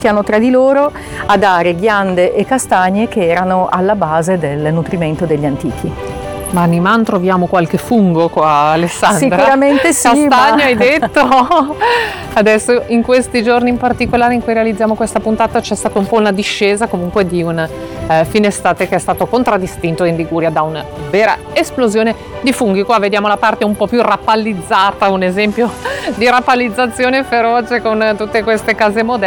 Iniziano tra di loro a dare ghiande e castagne che erano alla base del nutrimento degli antichi. Ma a Niman troviamo qualche fungo qua, Alessandra? Sicuramente sì. Castagno hai detto? Adesso in questi giorni in particolare in cui realizziamo questa puntata c'è stata un po' una discesa comunque di un fine estate che è stato contraddistinto in Liguria da una vera esplosione di funghi. Qua vediamo la parte un po' più rappallizzata, un esempio di rappallizzazione feroce con tutte queste case moderne.